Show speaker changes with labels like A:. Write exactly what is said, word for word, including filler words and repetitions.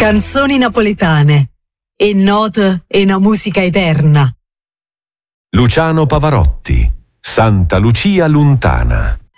A: Canzoni napoletane e note e una musica eterna.
B: Luciano Pavarotti, Santa Lucia lontana.